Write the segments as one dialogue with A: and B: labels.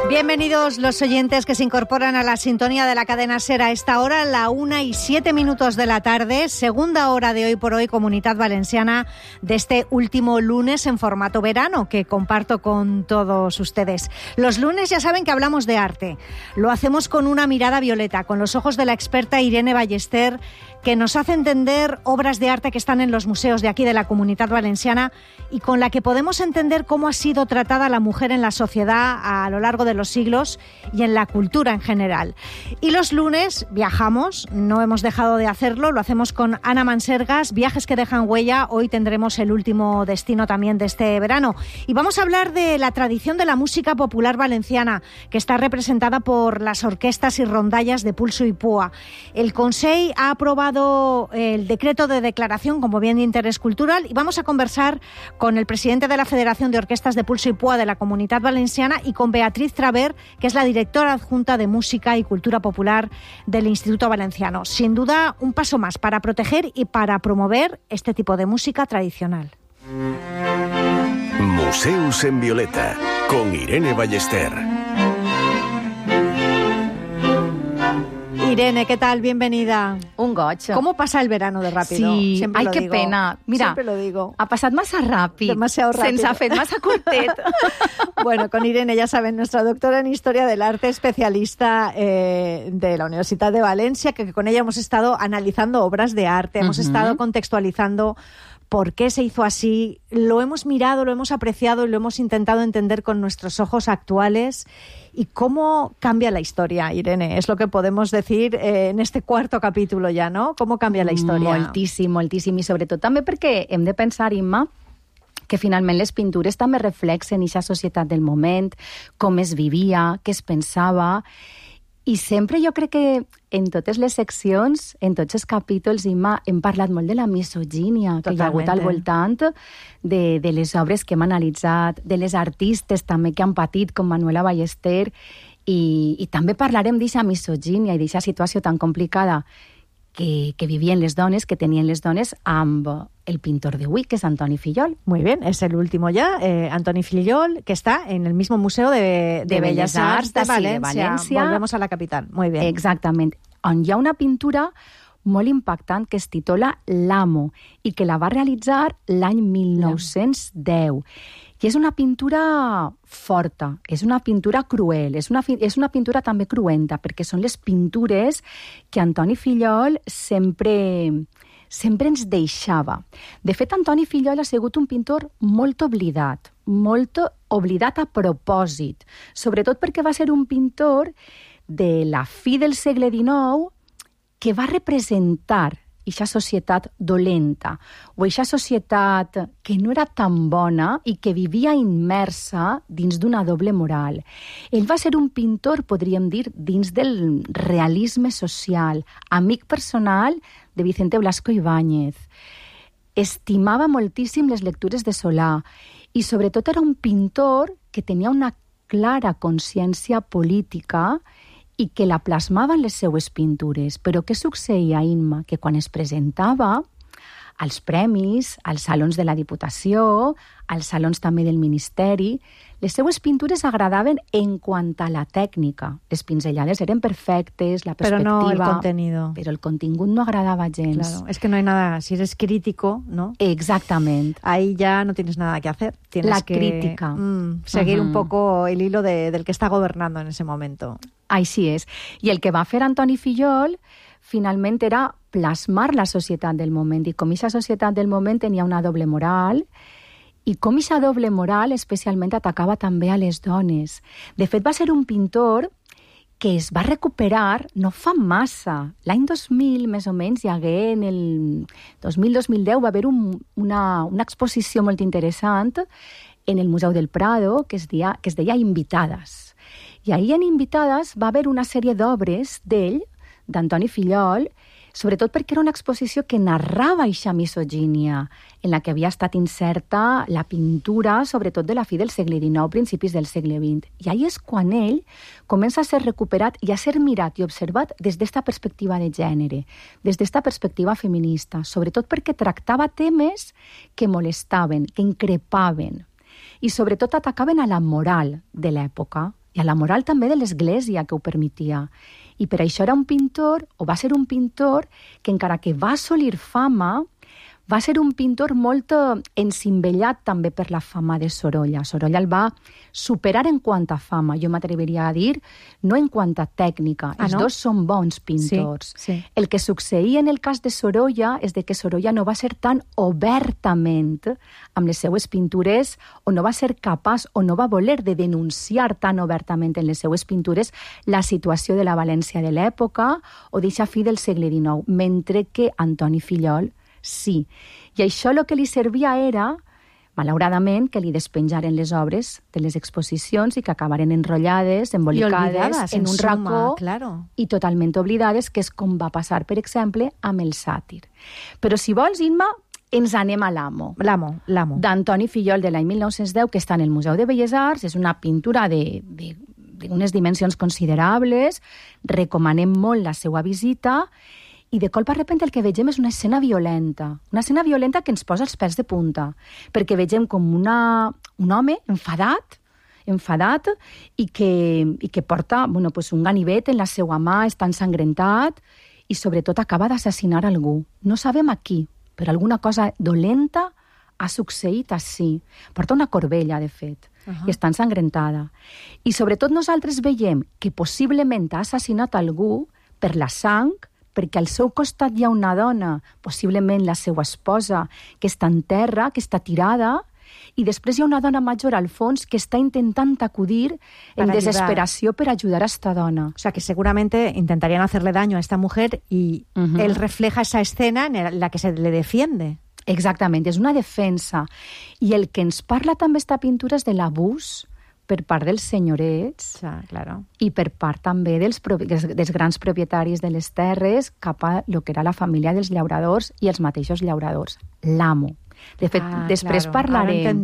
A: Bienvenidos los oyentes que se incorporan a la sintonía de la cadena SER a esta hora, la 1:07 de la tarde, segunda hora de Hoy por Hoy, Comunitat Valenciana, de este último lunes en formato verano que comparto con todos ustedes. Los lunes ya saben que hablamos de arte. Lo hacemos con una mirada violeta, con los ojos de la experta Irene Ballester, que nos hace entender obras de arte que están en los museos de aquí de la Comunitat Valenciana y con la que podemos entender cómo ha sido tratada la mujer en la sociedad a lo largo de los siglos y en la cultura en general. Y los lunes viajamos, no hemos dejado de hacerlo, lo hacemos con Ana Mansergas, viajes que dejan huella. Hoy tendremos el último destino también de este verano. Y vamos a hablar de la tradición de la música popular valenciana, que está representada por las orquestas y rondallas de Pulso y Púa. El Consell ha aprobado el decreto de declaración como bien de interés cultural y vamos a conversar con el presidente de la Federación de Orquestas de Pulso y Púa de la Comunitat Valenciana y con Beatriz Traver, que es la directora adjunta de Música y Cultura Popular del Instituto Valenciano. Sin duda, un paso más para proteger y para promover este tipo de música tradicional.
B: Museus en Violeta, con Irene Ballester.
A: Irene, ¿qué tal? Bienvenida.
C: Un goig.
A: ¿Cómo pasa el verano de rápido?
C: Sí,
A: Siempre
C: ai,
A: lo
C: que
A: digo.
C: pena. Mira,
A: Siempre lo digo.
C: ha passat massa ràpid.
A: Demasiado rápido.
C: Se'ns ha fet massa curtet.
A: Bueno, con Irene, ya saben, nuestra doctora en Historia del Arte, especialista de la Universidad de Valencia, que con ella hemos estado analizando obras de arte, hemos estado contextualizando por qué se hizo así, lo hemos mirado, lo hemos apreciado y lo hemos intentado entender con nuestros ojos actuales. ¿Y cómo cambia la historia, Irene? Es lo que podemos decir en este cuarto capítulo ya, ¿no? ¿Cómo cambia la història?
C: Moltíssim, moltíssim. I sobretot també perquè hem de pensar, Imma, que finalment les pintures també reflexen aquesta societat del moment, com es vivia, què es pensava. I sempre jo crec que en totes les seccions, en tots els capítols, Imma, hem parlat molt de la misogínia que hi ha hagut al voltant de les obres que hem analitzat, de les artistes també que han patit, com Manuela Ballester, i també parlarem d'aquesta misogínia i d'aquesta situació tan complicada que vivien les dones, que tenien les dones, amb el pintor d'avui, que es Antoni Fillol.
A: Muy bien, es el último ya, Antoni Fillol, que está en el mismo Museo de Bellas Arts de Valencia. Volvemos a la capital. Muy bien.
C: Exactament. On hi ha una pintura molt impactant que es titula L'Amo i que la va realitzar l'any 1910. I és una pintura forta, és una pintura cruel, és una pintura també cruenta, perquè són les pintures que Antoni Fillol sempre ens deixava. De fet, Antoni Fillol ha sigut un pintor molt oblidat a propòsit, sobretot perquè va ser un pintor de la fi del segle XIX que va representar eixa societat dolenta, o eixa societat que no era tan bona i que vivia immersa dins d'una doble moral. Ell va ser un pintor, podríem dir, dins del realisme social, amic personal de Vicente Blasco Ibáñez. Estimava moltíssim les lectures de Solà i sobretot era un pintor que tenia una clara consciència política i que la plasmava en les seues pintures. Però què succeïa, Imma? Que quan es presentava als premis, als salons de la Diputació, als salons també del Ministeri, les seues pintures agradaven en quant a la tècnica. Les pinzellades eren perfectes, la perspectiva...
A: Pero no el contenido.
C: Pero el contingut no agradava gens.
A: Claro, es que no hay nada... Si eres crítico, ¿no?
C: Exactament.
A: Ahí ya no tienes nada que hacer. Tienes
C: la
A: que
C: crítica.
A: Seguir un poco el hilo del que está gobernando en ese momento.
C: Així és. I el que va fer Antoni Fillol finalment era plasmar la societat del moment. I com aquesta societat del moment tenia una doble moral i com aquesta doble moral especialment atacava també a les dones. De fet, va ser un pintor que es va recuperar no fa massa. L'any 2000, més o menys, hi hagué en el 2000-2010 va haver una exposició molt interessant en el Museu del Prado que es deia Invitades. I ahir en Invitades va haver una sèrie d'obres d'ell, d'Antoni Fillol, sobretot perquè era una exposició que narrava eixa misogínia en la que havia estat inserta la pintura, sobretot de la fi del segle XIX, principis del segle XX. I ahir és quan ell comença a ser recuperat i a ser mirat i observat des d'esta perspectiva de gènere, des d'esta perspectiva feminista, sobretot perquè tractava temes que molestaven, que increpaven, i sobretot atacaven a la moral de l'època. i a la moral també de l'Església que ho permetia. I per això era un pintor, o va ser un pintor, que encara que va assolir fama, va ser un pintor molt encimbellat també per la fama de Sorolla. Sorolla el va superar en quant a fama, jo m'atreviria a dir, no en quant a tècnica. Els dos són bons pintors.
A: Sí.
C: El que succeïa en el cas de Sorolla és de que Sorolla no va ser tan obertament amb les seues pintures, o no va ser capaç o no va voler de denunciar tan obertament en les seues pintures la situació de la València de l'època o d'eixa fi del segle XIX, mentre que Antoni Fillol sí. I això el que li servia era, malauradament, que li despenjaren les obres de les exposicions i que acabaren enrotllades, embolicades en un racó i totalment oblidades, que és com va passar, per exemple, amb el sàtir. Però si vols, Imma, ens anem a l'Amo.
A: L'Amo.
C: D'Antoni Fillol, de l'any 1910, que està en el Museu de Belles Arts. És una pintura d'unes dimensions considerables. Recomanem molt la seva visita. I de colp a repente el que vegem és una escena violenta que ens posa els pèls de punta, perquè vegem com un home enfadat i que porta un ganivet en la seva mà, està ensangrentat i sobretot acaba d'assassinar algú. No sabem a qui, però alguna cosa dolenta ha succeït així. Porta una corbella, de fet, i està ensangrentada. I sobretot nosaltres veiem que possiblement ha assassinat algú per la sang, perquè al seu costat hi ha una dona, possiblement la seva esposa, que està en terra, que està tirada, i després hi ha una dona major al fons que està intentant acudir en desesperació per ajudar a esta dona.
A: O sea, que seguramente intentarían hacerle daño a esta mujer y él refleja esa escena en la que se le defiende.
C: Exactament, és una defensa. I el que ens parla també esta pintura és de l'abús per part dels senyorets i per part també dels grans propietaris de les terres cap a lo que era la família dels llauradors i els mateixos llauradors, l'amo. De fet, després parlarem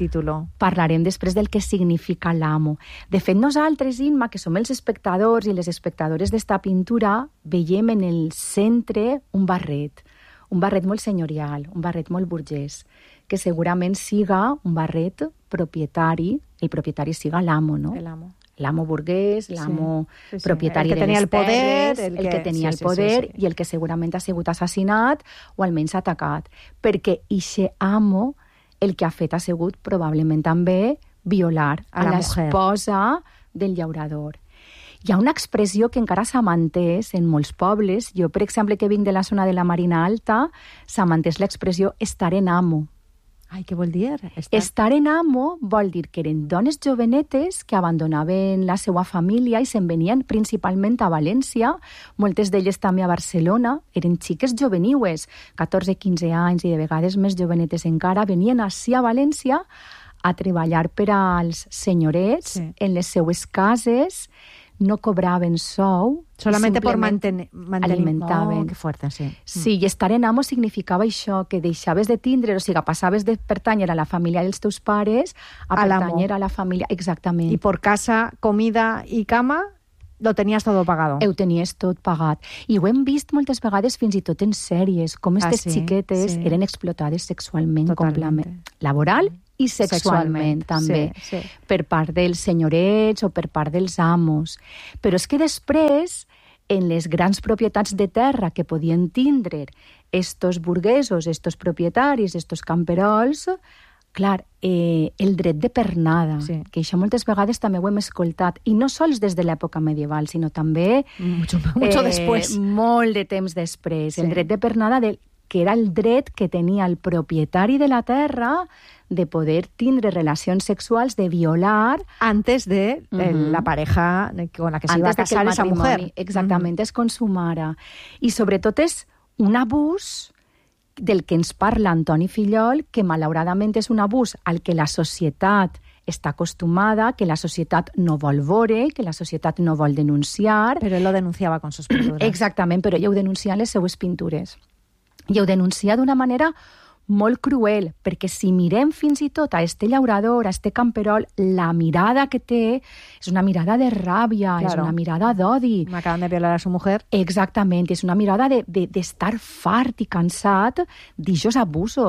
C: després del que significa l'amo. De fet, nosaltres, Imma, que som els espectadors i les espectadores d'esta pintura, veiem en el centre un barret molt senyorial, un barret molt burgès, que segurament siga un barret propietari, el propietari siga l'amo, no? L'amo burguès, l'amo propietari de les terres, el que tenia el poder i el que segurament ha sigut assassinat o almenys atacat. Perquè ixe amo el que ha fet ha sigut probablement també violar a l'esposa del llaurador. Hi ha una expressió que encara s'ha mantès en molts pobles. Jo, per exemple, que vinc de la zona de la Marina Alta, s'ha mantès l'expressió estar en amo.
A: Ai, què vol dir?
C: Estar en amo vol dir que eren dones jovenetes que abandonaven la seva família i se'n venien principalment a València, moltes d'elles també a Barcelona, eren xiques joveniues, 14-15 anys i de vegades més jovenetes encara, venien ací a València a treballar per als senyorets en les seues cases, no cobraven sou,
A: solamente por
C: alimentaven.
A: Oh, que fuerte, sí.
C: Sí, i estar en amo significava això, que deixaves de tindre, o sigui, passaves de pertànyer a la família dels teus pares a pertànyer a la família, exactament.
A: I por casa, comida i cama, lo tenías todo pagado.
C: Ho tenies tot pagat. I ho hem vist moltes vegades fins i tot en sèries, com aquestes xiquetes eren explotades sexualment, completament. Laboral i sexualment també, per part dels senyorets o per part dels amos. Però és que després, en les grans propietats de terra que podien tindre estos burguesos, estos propietaris, estos camperols, clar, el dret de pernada, que això moltes vegades també ho hem escoltat, i no sols des de l'època medieval, sinó també
A: mucho después.
C: Molt de temps després. El dret de pernada, que era el dret que tenia el propietari de la terra de poder tindre relacions sexuals, de violar...
A: Antes de la pareja con la que se iba a casar esa mujer.
C: Exactament, es consumara. I sobretot és un abús del que ens parla Antoni Fillol, que malauradament és un abús al que la societat està acostumada, que la societat no vol veure, que la societat no vol denunciar.
A: Però ell lo denunciava con sus pinturas.
C: Exactament, però ell ho denuncia en les seues pintures. I ho denuncia d'una manera molt cruel, perquè si mirem fins i tot a este llaurador, a este camperol, la mirada que té és una mirada de ràbia, és una mirada d'odi.
A: Acaban de violar a su mujer.
C: Exactament, és una mirada d'estar fart i cansat d'ixos abusos que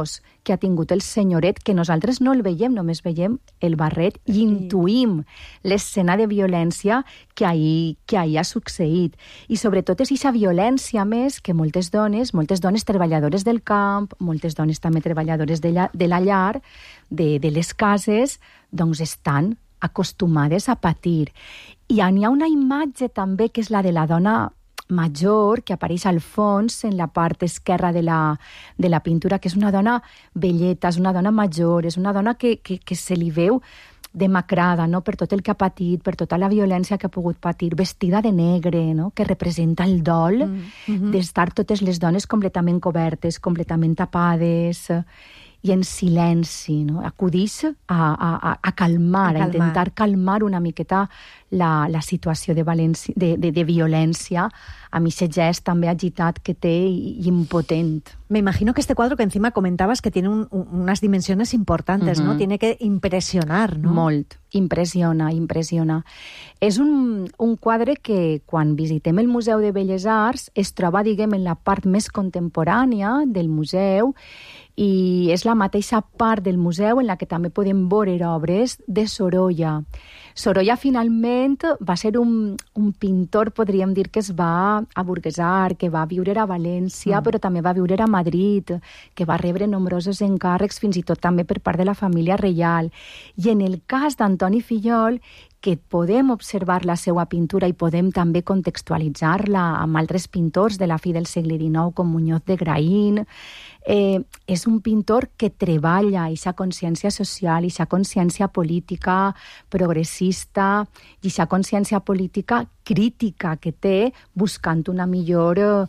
C: que ha tingut el senyoret, que nosaltres no el veiem, només veiem el barret i intuïm l'escena de violència que ahir ha succeït. I sobretot és aquesta violència més que moltes dones treballadores del camp, moltes dones també treballadores de la llar, de les cases, doncs estan acostumades a patir. I n'hi ha una imatge també que és la de la dona major, que apareix al fons, en la part esquerra de la pintura, que és una dona velleta, és una dona major, és una dona que se li veu demacrada, no?, per tot el que ha patit, per tota la violència que ha pogut patir, vestida de negre, no?, que representa el dol d'estar totes les dones completament cobertes, completament tapades i en silenci, no? Acudís a calmar, a intentar calmar una miqueta la situació de violència, amb aquest gest també agitat que té i impotent.
A: Me imagino que este cuadro, que encima comentabas que tiene unas dimensiones importantes, ¿no? Tiene que impressionar, ¿no?
C: Molt, impressiona. És un quadre que, quan visitem el Museu de Belles Arts, es troba, diguem, en la part més contemporània del museu, i és la mateixa part del museu en la que també podem veure obres de Sorolla. Sorolla, finalment, va ser un pintor, podríem dir, que es va aburguesar, que va viure a València, però també va viure a Madrid, que va rebre nombrosos encàrrecs, fins i tot també per part de la família reial. I en el cas d'Antoni Fillol, que podem observar la seva pintura i podem també contextualitzar-la amb altres pintors de la fi del segle XIX, com Muñoz de Graín, és un pintor que treballa aquesta consciència social, aquesta consciència política progressista i aquesta consciència política crítica que té, buscant una millor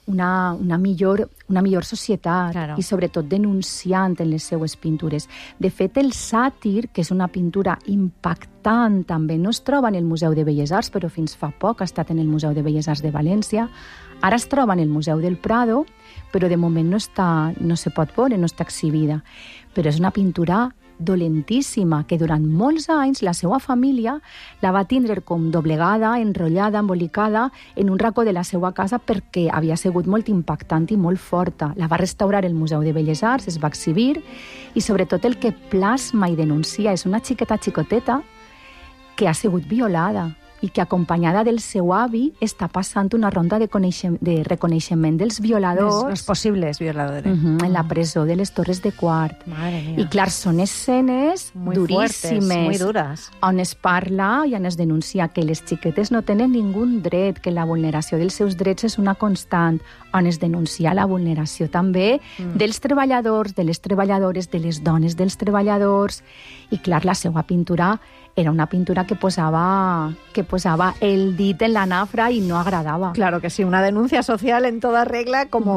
C: societat, claro, i sobretot denunciant en les seues pintures. De fet, el sàtir, que és una pintura impactant també, no es troba en el Museu de Belles Arts, però fins fa poc ha estat en el Museu de Belles Arts de València. Ara es troba en el Museu del Prado, però de moment no se pot veure, no està exhibida. Però és una pintura dolentíssima, que durant molts anys la seva família la va tindre com doblegada, enrotllada, embolicada en un racó de la seva casa perquè havia sigut molt impactant i molt forta. La va restaurar el Museu de Belles Arts, es va exhibir, i sobretot el que plasma i denuncia és una xiqueta xicoteta que ha sigut violada i que, acompanyada del seu avi, està passant una ronda de reconeixement dels violadors.
A: Los possibles violadores.
C: En la presó de les Torres de Quart.
A: Madre mía.
C: I, clar, són escenes
A: muy
C: duríssimes.
A: Fuertes, muy duras.
C: On es parla i on es denuncia que les xiquetes no tenen ningú dret, que la vulneració dels seus drets és una constant, on es denuncia la vulneració també dels treballadors, de les treballadores, de les dones dels treballadors. I, clar, la seva pintura era una pintura que posava el dit en la nafra y no agradaba.
A: Claro que sí, una denuncia social en toda regla, como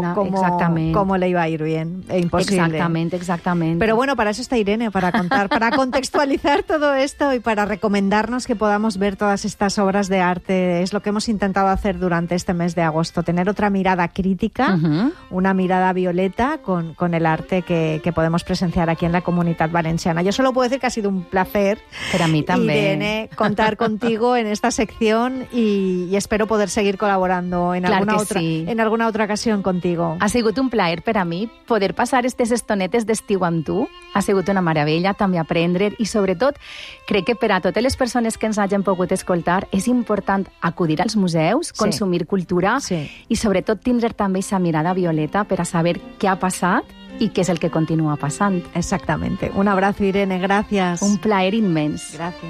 A: le iba a ir bien. Imposible.
C: Exactamente.
A: Pero bueno, para eso está Irene, para contar, para contextualizar todo esto y para recomendarnos que podamos ver todas estas obras de arte. Es lo que hemos intentado hacer durante este mes de agosto, tener otra mirada crítica, una mirada violeta con el arte que podemos presenciar aquí en la Comunitat Valenciana. Yo solo puedo decir que ha sido un placer.
C: Para mí también.
A: Irene, contar contigo en esta sección y espero poder seguir colaborando en alguna otra ocasión contigo.
C: Ha sigut un plaer per a mi poder passar aquestes estonetes d'estiu amb tu. Ha sigut una meravella també aprendre i, sobretot, crec que per a totes les persones que ens hagin pogut escoltar és important acudir als museus, consumir cultura i, sobretot, tindre també aquesta mirada violeta per a saber què ha passat y qué es el que continúa pasando.
A: Exactamente. Un abrazo, Irene, gracias.
C: Un plaer inmens.
A: Gracias.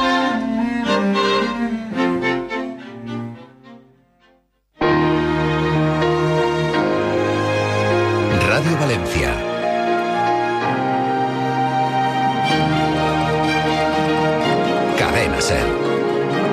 B: Radio Valencia. Cadena SER.